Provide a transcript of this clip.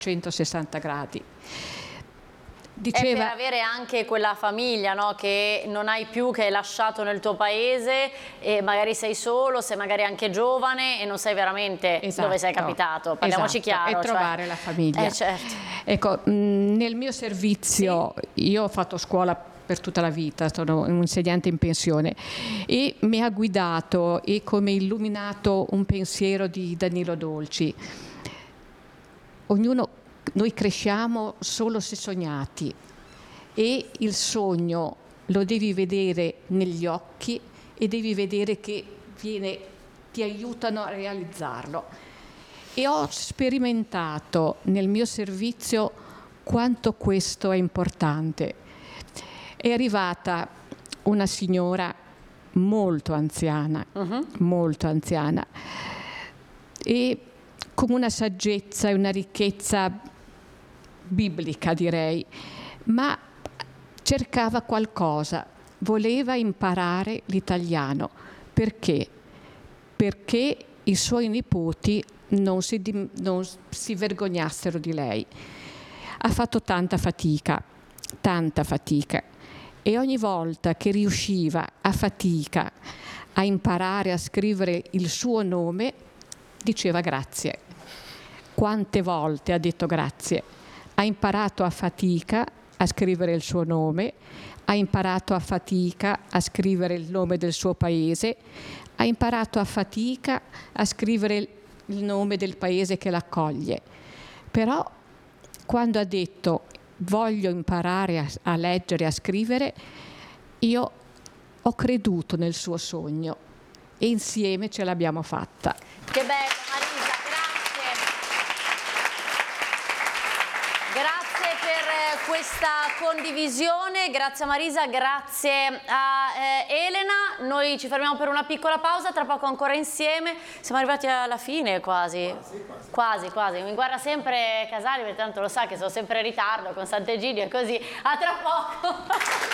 160 gradi. Diceva, è per avere anche quella famiglia, no, che non hai più, che hai lasciato nel tuo paese, e magari sei solo, sei magari anche giovane e non sai veramente dove sei capitato. Parliamoci chiaro. E trovare la famiglia. Certo. Ecco, nel mio servizio, io ho fatto scuola per tutta la vita, sono un insegnante in pensione, e mi ha guidato e come illuminato un pensiero di Danilo Dolci. Noi cresciamo solo se sognati, e il sogno lo devi vedere negli occhi e devi vedere che ti aiutano a realizzarlo. E ho sperimentato nel mio servizio quanto questo è importante. È arrivata una signora molto anziana, e con una saggezza e una ricchezza biblica, direi, ma cercava qualcosa, voleva imparare l'italiano. Perché? Perché i suoi nipoti non si vergognassero di lei. Ha fatto tanta fatica, e ogni volta che riusciva a fatica a imparare a scrivere il suo nome, diceva grazie. Quante volte ha detto grazie? Ha imparato a fatica a scrivere il suo nome, ha imparato a fatica a scrivere il nome del suo paese, ha imparato a fatica a scrivere il nome del paese che l'accoglie. Però quando ha detto voglio imparare a leggere e a scrivere, io ho creduto nel suo sogno e insieme ce l'abbiamo fatta. Che bello, Marisa, grazie. Grazie per questa condivisione, grazie a Marisa, grazie a Elena. Noi ci fermiamo per una piccola pausa, tra poco ancora insieme. Siamo arrivati alla fine quasi. Quasi. Mi guarda sempre Casali, perché tanto lo sa che sono sempre in ritardo con Sant'Egidio e così. A tra poco.